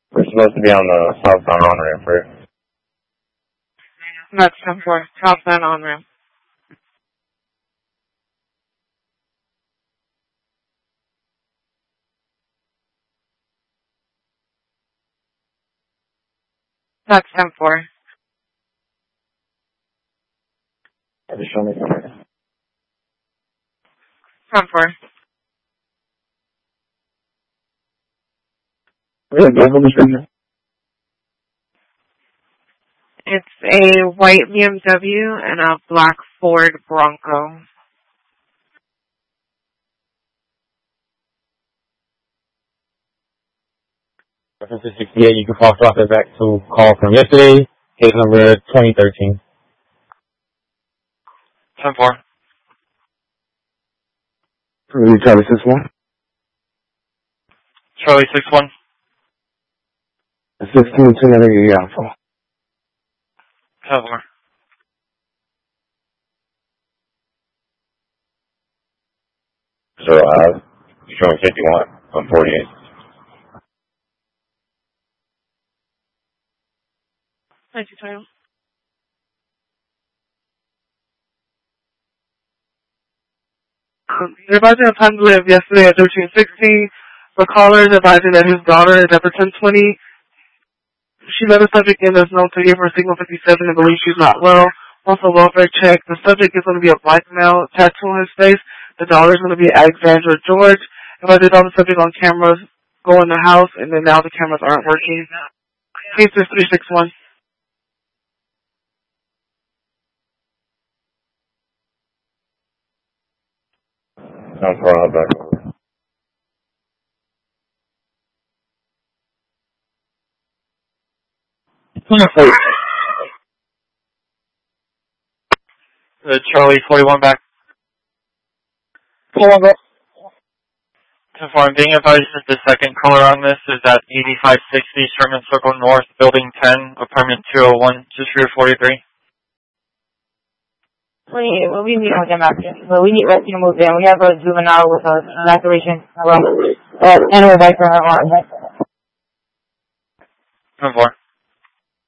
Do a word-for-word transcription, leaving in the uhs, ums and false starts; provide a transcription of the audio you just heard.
We're supposed to be on the southbound on ramp, right? That's ten four, southbound on ramp. That's ten four. Just show me something. ten four. Really, double description. It's a white B M W and a black Ford Bronco. Reference to sixty-eight, you can cross off it back to call from yesterday, case number twenty thirteen. ten four. Charlie six one. Charlie six one. sixteen two nine, yeah. ten four. So, uh, showing fifty-one on forty-eight. Thank you, Tyler. Um, the advisor of time to live yesterday at thirteen sixteen. The caller is advising that his daughter is at the ten twenty. She let the subject in. There's no to give her signal fifty-seven and believes she's not well. Also, welfare check. The subject is going to be a black male tattoo on his face. The daughter is going to be Alexandra George. If I did all the subject on cameras, go in the house, and then now the cameras aren't working. Case is three six one. I'm far back. The Charlie forty-one back. Hold on, bro. ten four, I'm being advised that the second caller on this is at eighty-five sixty Sherman Circle North, Building ten, Apartment two oh one, just rear forty-three. We, well, we need to get back in. Well, we need rescue to move in. We have a juvenile with us, evacuation. Well, uh, animal bike for her. ten four.